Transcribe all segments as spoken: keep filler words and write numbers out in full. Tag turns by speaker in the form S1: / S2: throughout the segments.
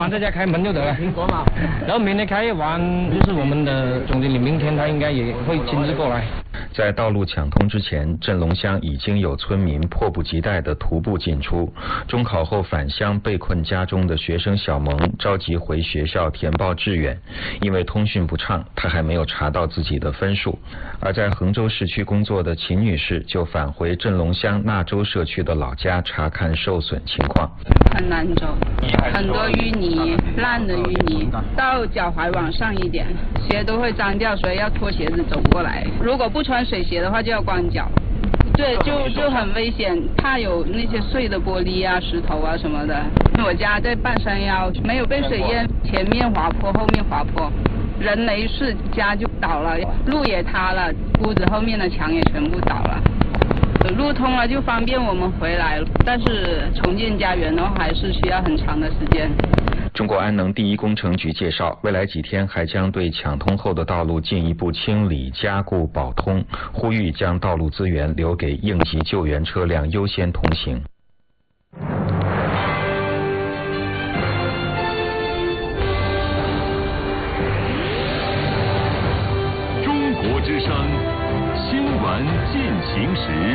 S1: 晚在家开门就得了。然后明天开完，就是我们的总经理，明天他应该也会亲自过来。
S2: 在道路抢通之前，镇龙乡已经有村民迫不及待地徒步进出。中考后返乡被困家中的学生小萌着急回学校填报志愿，因为通讯不畅，他还没有查到自己的分数。而在衡州市区工作的秦女士就返回镇龙乡纳州社区的老家查看受损情况。
S3: 很难走，很多淤泥，烂的淤泥，到脚踝往上一点，鞋都会脏掉，所以要脱鞋子走过来。如果不穿水鞋的话，就要光脚。对，就就很危险，怕有那些碎的玻璃啊、石头啊什么的。我家在半山腰，没有被水淹，前面滑坡，后面滑坡，人没事，家就倒了，路也塌了，屋子后面的墙也全部倒了。路通了就方便我们回来了，但是重建家园的话还是需要很长的时间。
S2: 中国安能第一工程局介绍，未来几天还将对抢通后的道路进一步清理、加固、保通，呼吁将道路资源留给应急救援车辆优先通行。
S4: 中国之声新闻进行时。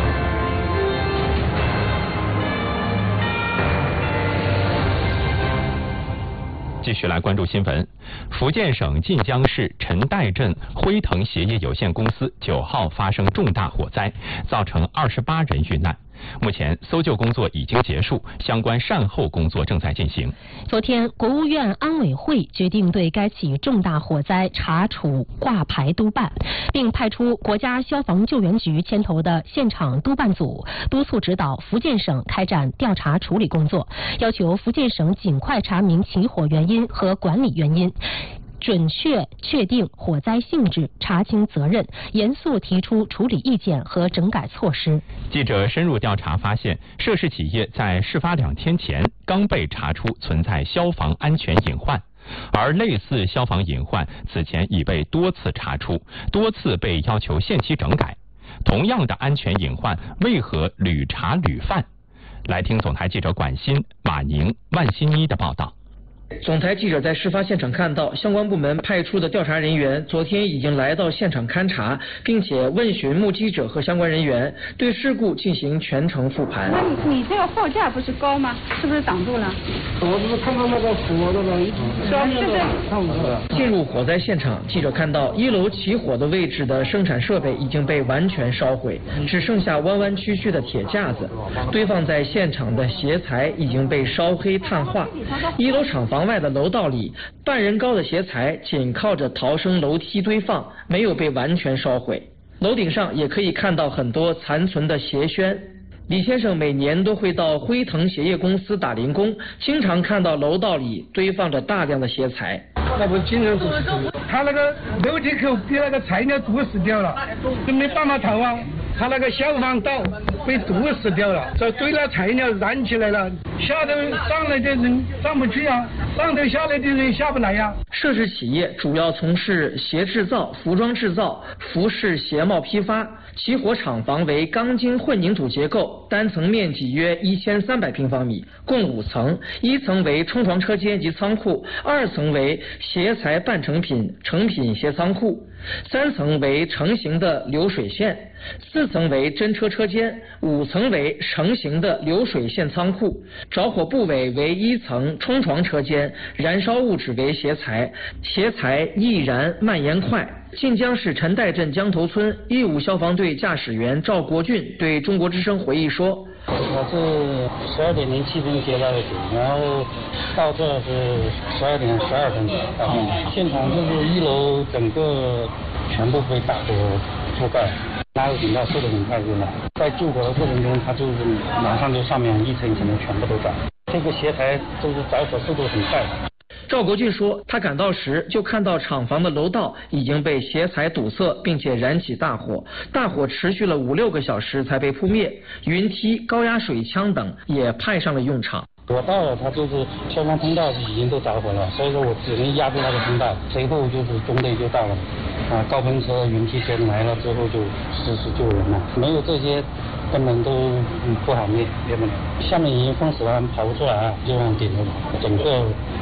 S5: 继续来关注新闻。福建省晋江市陈岱镇辉腾鞋业有限公司九号发生重大火灾，造成二十八人遇难。目前搜救工作已经结束，相关善后工作正在进行。
S6: 昨天，国务院安委会决定对该起重大火灾查处挂牌督办，并派出国家消防救援局牵头的现场督办组，督促指导福建省开展调查处理工作，要求福建省尽快查明起火原因和管理原因，准确确定火灾性质，查清责任，严肃提出处理意见和整改措施。
S5: 记者深入调查发现，涉事企业在事发两天前刚被查出存在消防安全隐患，而类似消防隐患此前已被多次查出，多次被要求限期整改。同样的安全隐患，为何屡查屡犯？来听总台记者管欣、马宁、万新妮的报道。
S7: 总台记者在事发现场看到，相关部门派出的调查人员昨天已经来到现场勘查，并且问询目击者和相关人员，对事故进行全程复盘。
S3: 那你你这个货架不是高吗？是不是挡住了？
S8: 我不是看到那个火那个下面的看不出来。
S7: 进入火灾现场，记者看到一楼起火的位置的生产设备已经被完全烧毁，只剩下弯弯曲曲的铁架子，堆放在现场的鞋材已经被烧黑碳化。一楼厂房房外的楼道里，半人高的鞋材紧靠着逃生楼梯堆放，没有被完全烧毁。楼顶上也可以看到很多残存的鞋楦。李先生每年都会到辉腾鞋业公司打零工，经常看到楼道里堆放着大量的鞋材。
S8: 那不经常是他那个楼梯口被那个材料堵死掉了，就没办法逃啊。他那个消防道被堵死掉了，这堆了材料燃起来了，下头上来的人上不去啊，上头下来的人下不来呀、啊。
S7: 涉事企业主要从事鞋制造、服装制造、服饰鞋帽批发。起火厂房为钢筋混凝土结构，单层面积约一千三百平方米，共五层，一层为冲床车间及仓库，二层为鞋材半成品、成品鞋仓库，三层为成型的流水线，四层为真车车间，五层为成型的流水线仓库。着火部位为一层冲床车间，燃烧物质为鞋材，鞋材易燃蔓延快。晋江市陈岱镇江头村义务消防队驾驶员赵国俊对中国之声回忆说：“
S9: 我是十二点零七分接到的警，然后到这是十二点十二分到现场，就是一楼整个全部被大火覆盖。拉入警报速度很快，真的，在救火的过程中，它就是马上就上面一层一层的全部都着。这个鞋台就是着火速度很快。”
S7: 赵国俊说，他赶到时就看到厂房的楼道已经被鞋材堵塞，并且燃起大火，大火持续了五六个小时才被扑灭，云梯、高压水枪等也派上了用场。
S9: 我到了，它就是消防通道已经都着火了，所以说我只能压住那个通道，随后就是中队就到了，啊，高喷车、云梯车来了之后就实施救援了，没有这些根本都不好灭，灭不了。下面已经封死了，跑不出来啊，就往顶楼，整个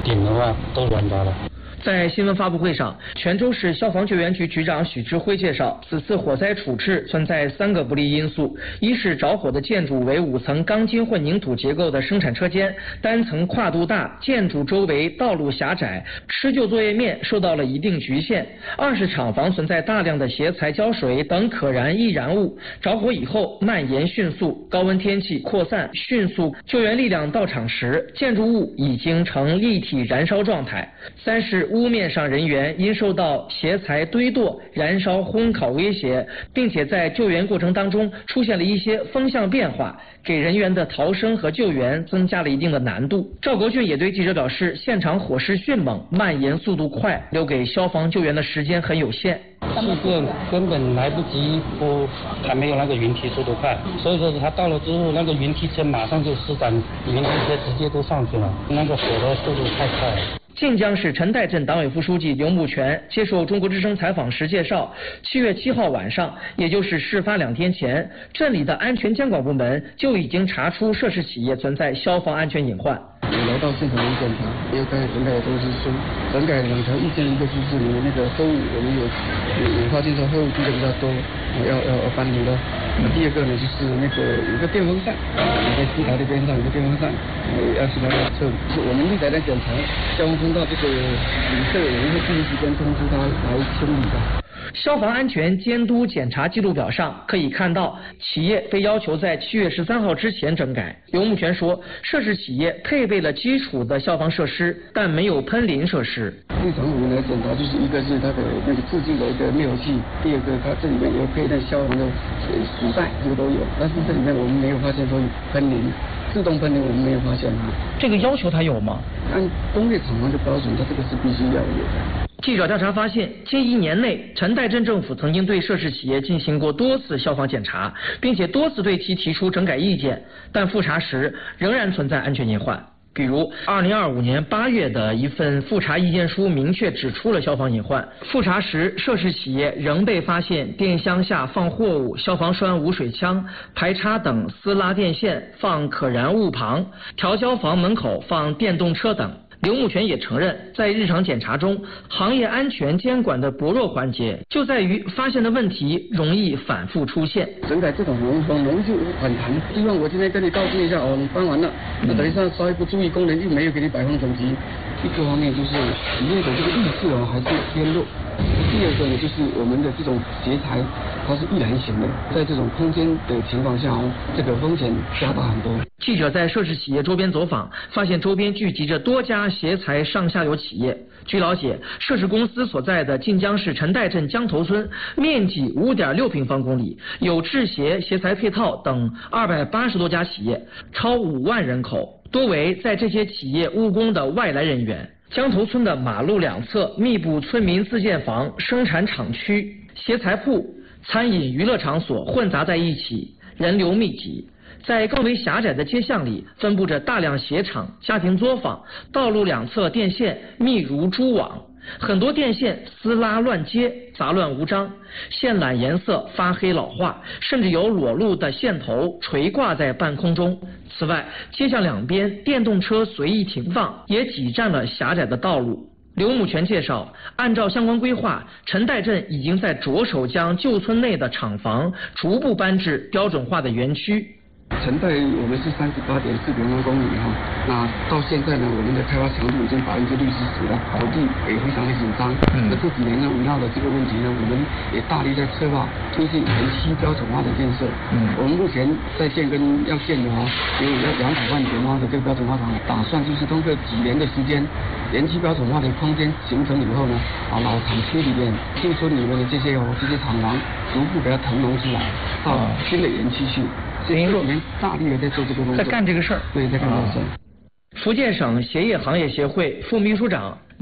S9: 顶的话都软塌了。
S7: 在新闻发布会上，泉州市消防救援局局长许志辉介绍，此次火灾处置存在三个不利因素：一是着火的建筑为五层钢筋混凝土结构的生产车间，单层跨度大，建筑周围道路狭窄，施救作业面受到了一定局限；二是厂房存在大量的鞋材、胶水等可燃易燃物，着火以后蔓延迅速，高温天气扩散迅速，救援力量到场时，建筑物已经呈立体燃烧状态；三是屋面上人员因受到鞋材堆垛、燃烧、烘烤威胁，并且在救援过程当中出现了一些风向变化，给人员的逃生和救援增加了一定的难度。赵国俊也对记者表示，现场火势迅猛，蔓延速度快，留给消防救援的时间很有限。
S9: 气垫根本来不及铺，还没有那个云梯速度快，所以说他到了之后，那个云梯车马上就施展，云梯车直接都上去了，那个火的速度太快了。
S7: 晋江市陈代镇党委副书记刘木全接受中国之声采访时介绍，七月七号晚上，也就是事发两天前，镇里的安全监管部门就已经查出涉事企业存在消防安全隐患。
S10: 有来到现场来检查，也有看整改的东西说，整改两条意见，一个就是你们那个货物，我们有有发现说货物积的比较多，要要要搬离了。那第二个呢，就是那个有个电风扇，在机台的边上有个电风扇，呃，要去那个测。是我们一直在检查，消防通道这个旅客，我们会第一时间通知他来清理的。
S7: 消防安全监督检查记录表上可以看到，企业被要求在七月十三号之前整改。刘木全说，涉事企业配备了基础的消防设施，但没有喷淋设施。
S10: 日常我们来检查，就是一个是它的那个自制的一个灭火器，第二个它这里面有配带消防的死带，这个都有。但是这里面我们没有发现说喷淋，自动喷淋我们没有发现啊。
S7: 这个要求它有吗？
S10: 按工业厂房的标准，它这个是必须要有的。
S7: 记者调查发现，近一年内，陈代镇政府曾经对涉事企业进行过多次消防检查，并且多次对其提出整改意见，但复查时仍然存在安全隐患。比如，二零二五年八月的一份复查意见书明确指出了消防隐患。复查时，涉事企业仍被发现电箱下放货物、消防栓无水枪、排插等私拉电线放可燃物旁、调焦房门口放电动车等。刘木全也承认，在日常检查中，行业安全监管的薄弱环节就在于发现的问题容易反复出现。
S10: 整改这种容易容易就反弹。希望我今天跟你告知一下哦，你搬完了，那等一下稍微不注意，工人又没有给你摆放整齐。一个方面就是里面的这个意识哦还是偏弱。第二个呢，就是我们的这种鞋材，它是易燃型的，在这种空间的情况下哦，这个风险加大很多。
S7: 记者在涉事企业周边走访，发现周边聚集着多家鞋材上下游企业。据了解，涉事公司所在的晋江市陈代镇江头村，面积五点六平方公里，有制鞋、鞋材配套等二百八十多家企业，超五万人口，多为在这些企业务工的外来人员。江头村的马路两侧密布村民自建房、生产厂区、鞋材铺、餐饮娱乐场所混杂在一起，人流密集。在更为狭窄的街巷里，分布着大量鞋厂、家庭作坊，道路两侧电线密如蛛网，很多电线撕拉乱接，杂乱无章，线缆颜色发黑老化，甚至有裸露的线头垂挂在半空中。此外，街巷两边电动车随意停放，也挤占了狭窄的道路。刘木全介绍，按照相关规划，陈代镇已经在着手将旧村内的厂房逐步搬至标准化的园区。
S10: 陈代我们是三十八点四平方公里哈，那到现在呢，我们的开发强度已经百分之六十几了，土地也非常的紧张。嗯，那这几年呢，围绕的这个问题呢，我们也大力在策划推进园区标准化的建设。嗯，我们目前在建跟要建的哈，有两百万平方的这个标准化厂，打算就是通过几年的时间，园区标准化的空间形成以后呢，啊，老厂区里面、新村里面的这些哦这些厂房，逐步给它腾笼出来，到新的园区去。所以说，我们大力的在做这个工作，
S7: 在干这个事儿。
S10: 对，在干这个事儿。
S7: 福建省鞋业行业协会副秘书长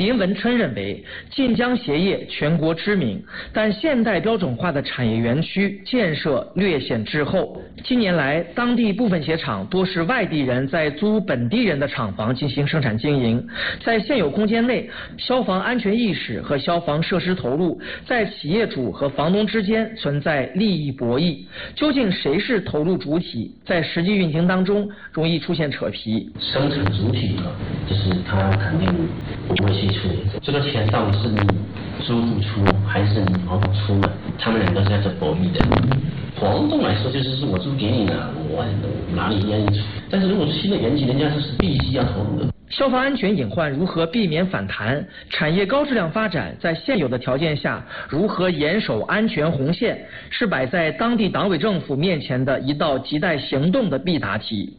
S7: 林文琛认为，晋江鞋业全国知名，但现代标准化的产业园区建设略显滞后。近年来，当地部分鞋厂多是外地人在租本地人的厂房进行生产经营，在现有空间内，消防安全意识和消防设施投入在企业主和房东之间存在利益博弈，究竟谁是投入主体，在实际运行当中容易出现扯皮。
S11: 生产主体呢，就是他肯定不会去处理这个钱到底是你租户出还是你房东出呢？他们两个是在这博弈的。房东来说就是是我租给你了，我哪里愿意出？但是如果是新的园区，人家是必须要投入的。
S7: 消防安全隐患如何避免反弹？产业高质量发展在现有的条件下如何严守安全红线，是摆在当地党委政府面前的一道亟待行动的必答题。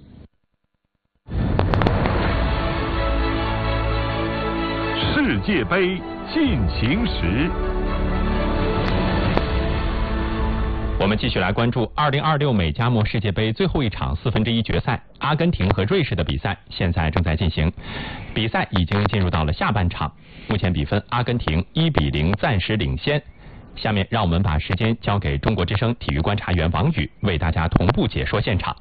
S4: 世界杯进行时，
S5: 我们继续来关注二零二六美加墨世界杯最后一场四分之一决赛，阿根廷和瑞士的比赛现在正在进行，比赛已经进入到了下半场，目前比分阿根廷一比零暂时领先。下面让我们把时间交给中国之声体育观察员王宇，为大家同步解说现场。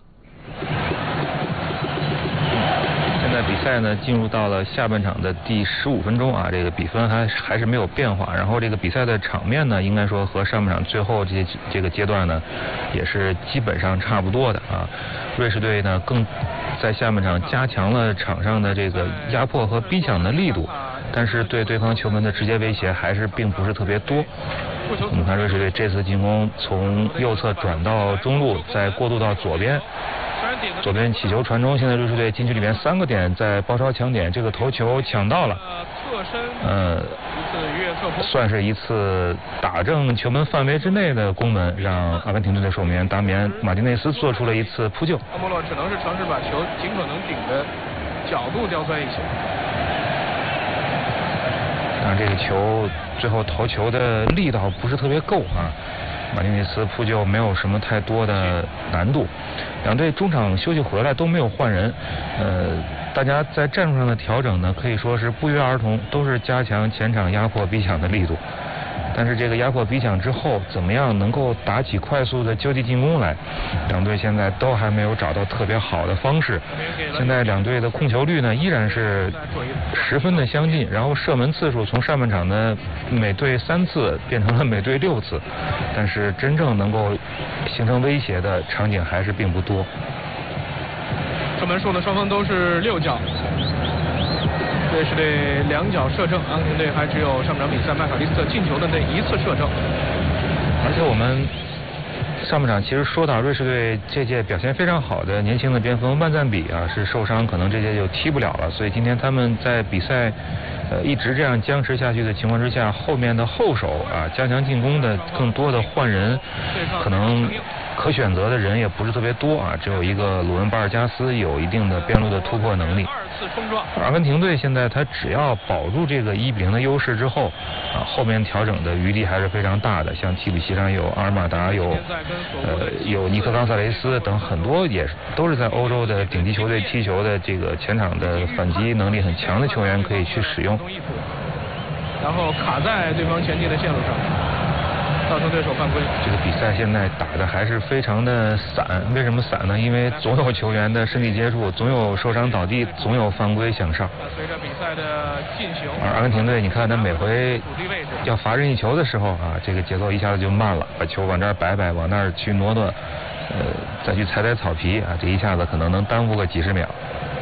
S2: 现在比赛呢进入到了下半场的第十五分钟啊，这个比分还还是没有变化，然后这个比赛的场面呢，应该说和上半场最后这这个阶段呢，也是基本上差不多的啊。瑞士队呢更在下半场加强了场上的这个压迫和逼抢的力度，但是对对方球门的直接威胁还是并不是特别多。我们看瑞士队这次进攻从右侧转到中路，再过渡到左边。左边起球传中，现在瑞士队禁区里面三个点在包抄抢点，这个头球抢到了，呃，算是一次打正球门范围之内的攻门，让阿根廷队的守门员达米安·马丁内斯做出了一次扑救。
S12: 阿莫洛只能是尝试把球尽可能顶的角度刁钻一些。
S2: 但这个球最后投球的力道不是特别够啊。马丁内斯扑救没有什么太多的难度，两队中场休息回来都没有换人，呃，大家在战术上的调整呢，可以说是不约而同，都是加强前场压迫逼抢的力度。但是这个压迫逼抢之后，怎么样能够打起快速的就地进攻来？两队现在都还没有找到特别好的方式。现在两队的控球率呢，依然是十分的相近，然后射门次数从上半场的每队三次变成了每队六次，但是真正能够形成威胁的场景还是并不多。
S12: 射门数呢，双方都是六脚。瑞士队两脚射正，阿根廷队还只有上半场比赛麦卡利斯特进球的那一次射正。
S2: 而且我们上半场其实说到瑞士队这届表现非常好的年轻的边锋万赞比啊是受伤，可能这届就踢不了了，所以今天他们在比赛呃一直这样僵持下去的情况之下，后面的后手啊加强进攻的更多的换人，可能可选择的人也不是特别多啊，只有一个鲁恩巴尔加斯有一定的边路的突破能力。阿根廷队现在他只要保住这个一比零的优势之后啊，后面调整的余地还是非常大的。像替补席上有阿尔马达，有呃有尼克冈萨雷斯等很多也都是在欧洲的顶级球队踢球的这个前场的反击能力很强的球员可以去使用。
S12: 然后卡在对方前进的线路上，造成对手犯规。
S2: 这个比赛现在打的还是非常的散，为什么散呢？因为总有球员的身体接触，总有受伤倒地，总有犯规想上。
S12: 随着比赛的进行，
S2: 而阿根廷队，你看他每回要罚任意球的时候啊，这个节奏一下子就慢了，把球往这儿摆摆，往那儿去挪挪，呃，再去踩踩草皮啊，这一下子可能能耽误个几十秒。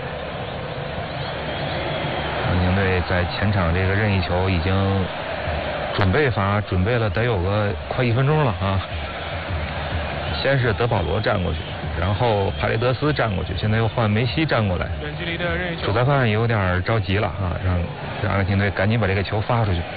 S2: 阿根廷队在前场这个任意球已经准备罚，准备了得有个快一分钟了啊！先是德保罗站过去，然后帕雷德斯站过去，现在又换梅西站过来。主裁判也有点着急了啊，让让阿根廷队赶紧把这个球发出去。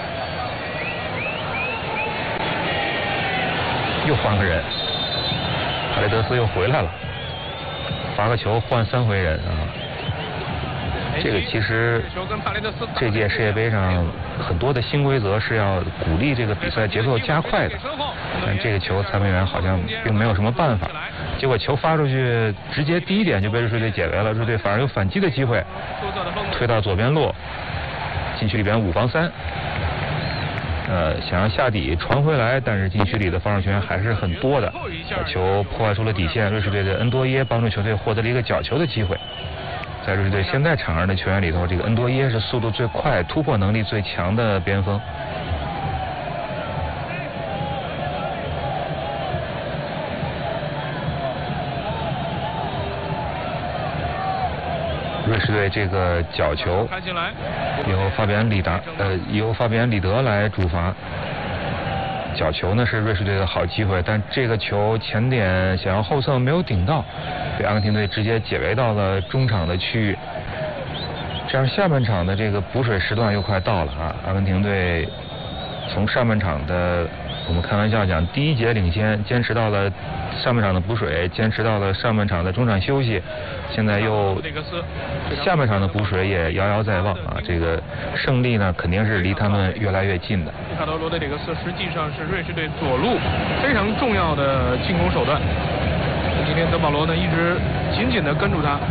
S2: 又换个人，帕雷德斯又回来了，罚个球换三回人啊！这个其实这届世界杯上很多的新规则是要鼓励这个比赛节奏加快的，但这个球裁判员好像并没有什么办法，结果球发出去直接第一点就被瑞士队解围了，瑞士队反而有反击的机会，推到左边路， 禁区里边五防三。呃，想要下底传回来，但是禁区里的防守球员还是很多的，把球破坏出了底线。瑞士队的恩多耶帮助球队获得了一个角球的机会。在瑞士队现在场上的球员里头，这个恩多耶是速度最快、突破能力最强的边锋。瑞士队这个角球由法比安里达呃由法比安里德来主罚。角球呢是瑞士队的好机会，但这个球前点想要后侧没有顶到，被阿根廷队直接解围到了中场的区域。这样下半场的这个补水时段又快到了啊！阿根廷队从上半场的我们开玩笑讲第一节领先，坚持到了上半场的补水，坚持到了上半场的中场休息，现在又下半场的补水也遥遥在望啊！这个胜利呢肯定是离他们越来越近的。
S12: 里卡多·罗德里格斯实际上是瑞士队左路非常重要的进攻手段，今天德保罗呢一直紧紧地跟住他。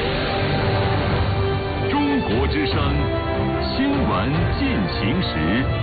S4: 中国之声新闻进行时。